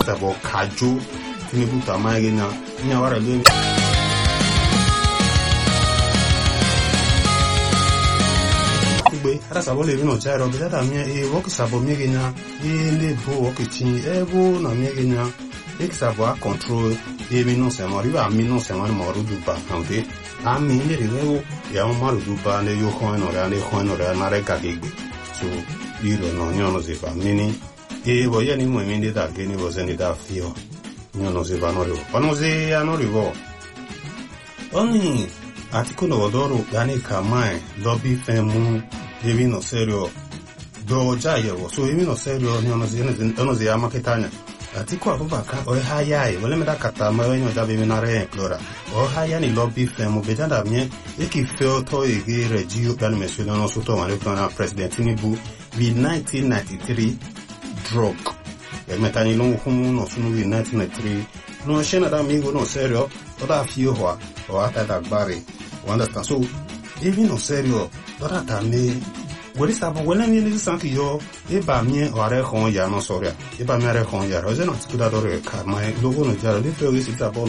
sabo kaju ni buta magina nya wara le ara sabo le no charo be da mia e wo ki sabo magina e le bo wo ki tin e bo na magina e ki sabo a control e mi non se mori va mi non se mori moru du ba ante a mi ne rewo ya o maru du ba ne yo ko no ra na re ka ge so iro no nyono se fa mini e wo ya ni mo mi de da ge ni wo se ni da fio nyono se va no ro pano se ya no rivo oni articolo odoro gane kamai lobby femu evi no serio do jayewo so evi no serio ni ono zi amaketanya atiko abubaka o hayai wole meda kata ma wenyo jabe minare plora o haya ni lobby femu bejanda mie eki feo to ege regio dan monsieur no soto mare kana president Tinubu bi 1993 drug metani longo humu no sunu bi 1993 no shena da mingo no serio oda fio ho o ata da gbare wanda so evi no serio dora tame wori sabo wala ni ni sanki yo e ba mie o are khon ya no soria e ba mie are khon ya roze no tikuda dore ka mai logo no jaro de feo isi sabo